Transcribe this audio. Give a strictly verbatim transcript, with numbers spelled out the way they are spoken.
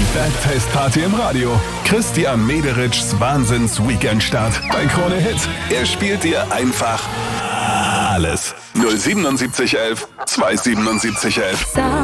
Bergfestparty im Radio. Christian Mederitschs Wahnsinns-Weekendstart bei Krone Hit. Er spielt dir einfach alles. null siebenundsiebzig elf zwei siebenundsiebzig elf.